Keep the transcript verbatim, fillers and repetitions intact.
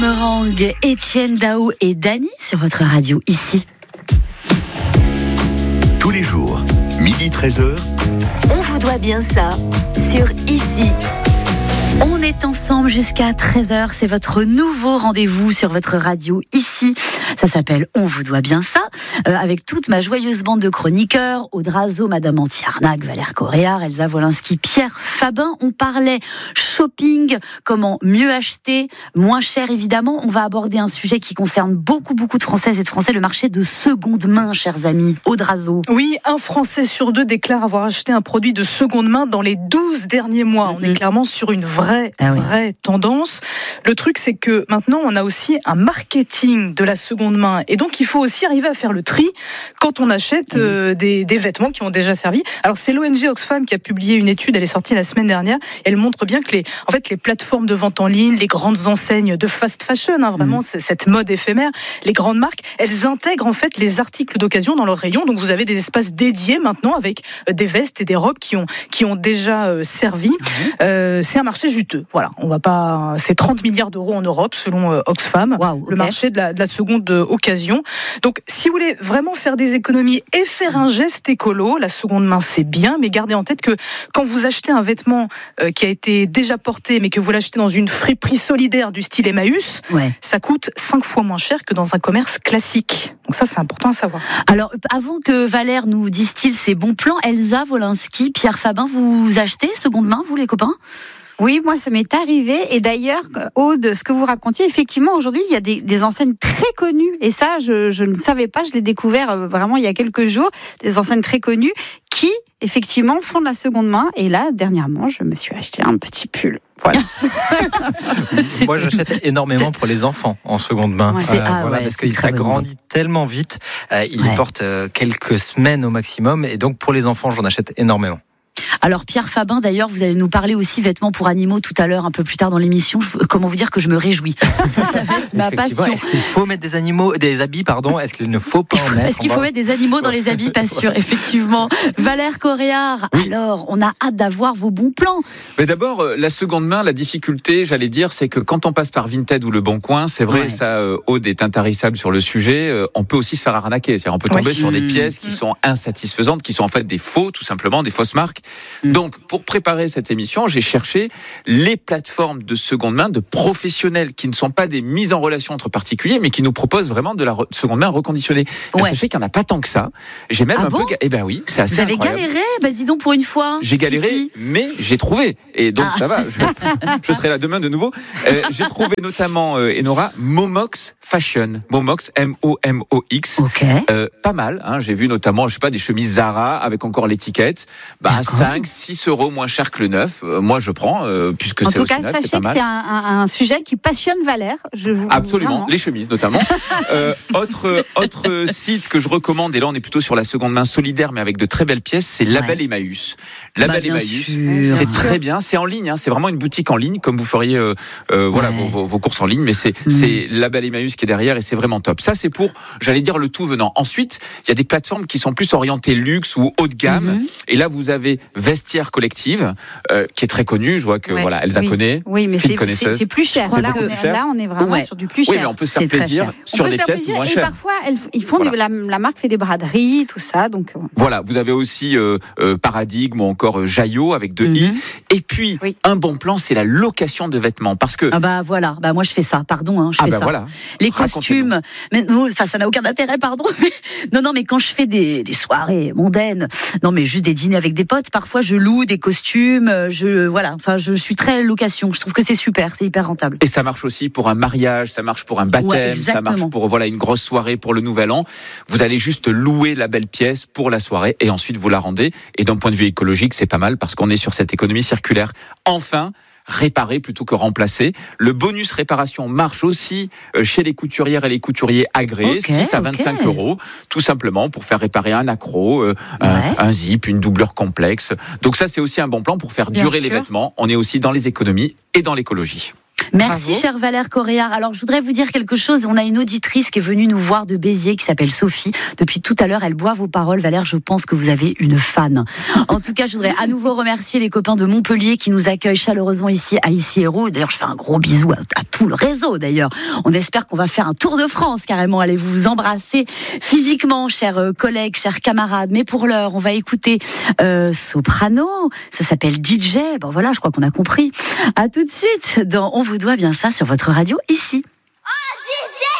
Merengue, Étienne Dao et Dany sur votre radio ici. Tous les jours, midi treize heures. On vous doit bien ça sur ici. On est ensemble jusqu'à treize heures, c'est votre nouveau rendez-vous sur votre radio ici. Ça s'appelle On vous doit bien ça, euh, avec toute ma joyeuse bande de chroniqueurs, Aude Razo, Madame Anti-Arnaque, Valère Coréard, Elsa Wolinski, Pierre Fabin. On parlait shopping, comment mieux acheter, moins cher évidemment. On va aborder un sujet qui concerne beaucoup beaucoup de Françaises et de Français, le marché de seconde main, chers amis. Aude Razo. Oui, un Français sur deux déclare avoir acheté un produit de seconde main dans les douze derniers mois. Mm-hmm. On est clairement sur une vraie, ah oui. vraie tendance. Le truc, c'est que maintenant, on a aussi un marketing de la seconde main. Et donc, il faut aussi arriver à faire le tri quand on achète euh, des, des vêtements qui ont déjà servi. Alors, c'est l'O N G Oxfam qui a publié une étude, elle est sortie la semaine dernière. Elle montre bien que les, en fait, les plateformes de vente en ligne, les grandes enseignes de fast fashion, hein, vraiment, mmh. c'est cette mode éphémère, les grandes marques, elles intègrent en fait les articles d'occasion dans leurs rayons. Donc, vous avez des espaces dédiés maintenant avec des vestes et des robes qui ont, qui ont déjà euh, servi. Mmh. Euh, c'est un marché juteux. Voilà, on va pas. C'est trente milliards d'euros en Europe selon euh, Oxfam, wow, okay. le marché de la, de la seconde occasion. Donc, si vous voulez vraiment faire des économies et faire un geste écolo, la seconde main c'est bien, mais gardez en tête que quand vous achetez un vêtement euh, qui a été déjà porté, mais que vous l'achetez dans une friperie solidaire du style Emmaüs, ouais. ça coûte cinq fois moins cher que dans un commerce classique. Donc ça, c'est important à savoir. Alors, avant que Valère nous distille ses bons plans, Elsa Wolinski, Pierre Fabin, vous achetez seconde main, vous les copains ? Oui, moi, ça m'est arrivé. Et d'ailleurs, Aude, ce que vous racontiez, effectivement, aujourd'hui, il y a des, des enseignes très connues. Et ça, je, je ne savais pas, je l'ai découvert vraiment il y a quelques jours. Des enseignes très connues qui, effectivement, font de la seconde main. Et là, dernièrement, je me suis acheté un petit pull. Voilà. Moi, j'achète énormément pour les enfants en seconde main. Ouais. Euh, ah voilà, ouais, parce que ça grandit tellement vite. Euh, ils ouais. les portent euh, quelques semaines au maximum. Et donc, pour les enfants, j'en achète énormément. Alors Pierre Fabin, d'ailleurs, vous allez nous parler aussi vêtements pour animaux tout à l'heure, un peu plus tard dans l'émission. Comment vous dire que je me réjouis. Ça, ça va être ma passion. Est-ce qu'il faut mettre des animaux, des habits, pardon. Est-ce qu'il ne faut pas en mettre? Est-ce qu'il faut mettre des animaux dans les habits? Pas sûr, effectivement. Valère Coréard, oui. Alors, on a hâte d'avoir vos bons plans. Mais d'abord, la seconde main, la difficulté, j'allais dire, c'est que quand on passe par Vinted ou Le Bon Coin, c'est vrai, ouais. ça, euh, Aude est intarissable sur le sujet. Euh, on peut aussi se faire arnaquer. C'est-à-dire, on peut tomber ouais. sur des pièces qui mmh. sont insatisfaisantes, qui sont en fait des faux, tout simplement, des fausses marques. Mmh. Donc, pour préparer cette émission, j'ai cherché les plateformes de seconde main de professionnels qui ne sont pas des mises en relation entre particuliers, mais qui nous proposent vraiment de la re- seconde main reconditionnée. Ouais. Sachez qu'il n'y en a pas tant que ça. J'ai même ah un bon peu... Eh ben oui, c'est assez incroyable. Vous avez galéré? Ben dis donc pour une fois. J'ai galéré, ici. Mais j'ai trouvé. Et donc ah. ça va, je, je serai là demain de nouveau. Euh, j'ai trouvé notamment, euh, Enora, Momox Fashion. Momox, M O M O X. Okay. Euh, pas mal. Hein. J'ai vu notamment, je sais pas, des chemises Zara avec encore l'étiquette. Bah, cinq, six euros moins cher que le neuf. Euh, moi, je prends, euh, puisque en c'est aussi neuf. En tout cas, sachez que c'est un, un, un sujet qui passionne Valère. Je vous... Absolument, Vraiment. Les chemises notamment. euh, autre, autre site que je recommande, et là on est plutôt sur la seconde main solidaire, mais avec de très belles pièces, c'est Label ouais. Emmaüs. Label bah, Emmaüs, sûr. C'est très bien. C'est en ligne, hein, c'est vraiment une boutique en ligne, comme vous feriez euh, euh, voilà, ouais. vos, vos, vos courses en ligne, mais c'est, mmh. c'est Label Emmaüs qui est derrière et c'est vraiment top. Ça, c'est pour, j'allais dire, le tout venant. Ensuite, il y a des plateformes qui sont plus orientées luxe ou haut de gamme. Mmh. Et là, vous avez Vestiaire Collective, euh, qui est très connue. Je vois que ouais. voilà, Elsa oui. connaît. Oui, mais c'est, c'est, c'est plus cher. C'est là, on est, là, on est vraiment ouais. sur du plus cher. Oui, mais on peut se faire plaisir sur des pièces moins chères. Et parfois, elles, ils font voilà. des, la, la marque fait des braderies, tout ça. Donc voilà, vous avez aussi euh, euh, Paradigme ou encore euh, Jaillot avec deux mm-hmm. i. Et puis oui. un bon plan, c'est la location de vêtements, parce que ah bah voilà, bah moi je fais ça. Pardon, hein, je ah fais bah ça. Voilà. Les costumes, mais enfin ça n'a aucun intérêt, pardon. Mais, non non, mais quand je fais des, des soirées mondaines, non mais juste des dîners avec des potes, parfois je loue des costumes. Je voilà, enfin je suis très location. Je trouve que c'est super, c'est hyper rentable. Et ça marche aussi pour un mariage, ça marche pour un baptême, ouais, ça marche pour voilà une grosse soirée pour le Nouvel An. Vous allez juste louer la belle pièce pour la soirée et ensuite vous la rendez. Et d'un point de vue écologique, c'est pas mal parce qu'on est sur cette économie circulaire. Enfin, réparer plutôt que remplacer. Le bonus réparation marche aussi chez les couturières et les couturiers agréés, okay, six à vingt-cinq okay. euros, tout simplement pour faire réparer un accro, euh, ouais. un, un zip, une doublure complexe. Donc ça, c'est aussi un bon plan pour faire Bien durer sûr. les vêtements. On est aussi dans les économies et dans l'écologie. Merci, Bravo. chère Valère Coréard. Alors, je voudrais vous dire quelque chose. On a une auditrice qui est venue nous voir de Béziers, qui s'appelle Sophie. Depuis tout à l'heure, elle boit vos paroles. Valère, je pense que vous avez une fan. En tout cas, je voudrais à nouveau remercier les copains de Montpellier qui nous accueillent chaleureusement ici à Issy Hérault. D'ailleurs, je fais un gros bisou à, à tout le réseau, d'ailleurs. On espère qu'on va faire un tour de France, carrément. Allez vous vous embrasser physiquement, chers collègues, chers camarades. Mais pour l'heure, on va écouter euh, Soprano. Ça s'appelle D J. Bon, voilà, je crois qu'on a compris. À tout de suite dans On vous doit bien ça sur votre radio ici.